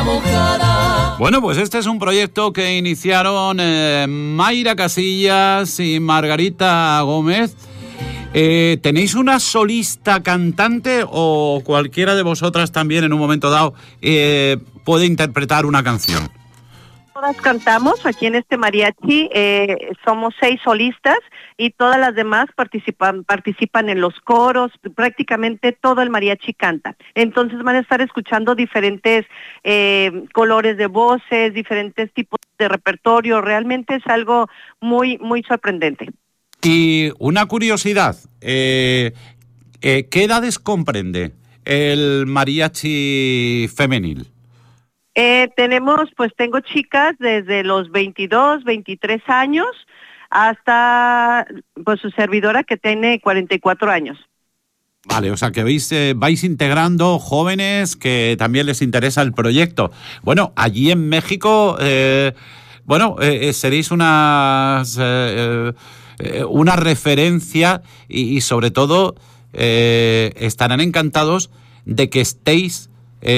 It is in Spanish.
mojada. Bueno, pues este es un proyecto que iniciaron Mayra Casillas y Margarita Gómez. ¿Tenéis una solista cantante o cualquiera de vosotras también en un momento dado puede interpretar una canción? Todas cantamos aquí en este mariachi, somos 6 solistas y todas las demás participan en los coros, prácticamente todo el mariachi canta. Entonces van a estar escuchando diferentes colores de voces, diferentes tipos de repertorio, realmente es algo muy, muy sorprendente. Y una curiosidad, ¿qué edades comprende el mariachi femenil? Tengo chicas desde los 22, 23 años hasta pues su servidora que tiene 44 años. Vale, o sea que vais integrando jóvenes que también les interesa el proyecto. Bueno, allí en México, seréis una referencia y sobre todo estarán encantados de que estéis